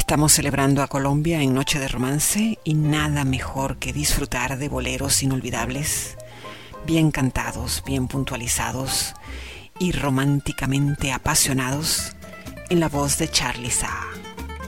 Estamos celebrando a Colombia en Noche de Romance y nada mejor que disfrutar de boleros inolvidables, bien cantados, bien puntualizados y románticamente apasionados en la voz de Charly Sa.